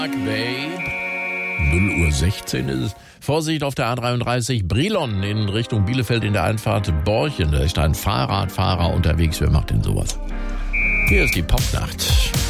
Babe. 0:16 ist es. Vorsicht auf der A33 Brilon in Richtung Bielefeld in der Einfahrt Borchen. Da ist ein Fahrradfahrer unterwegs. Wer macht denn sowas? Hier ist die Popnacht.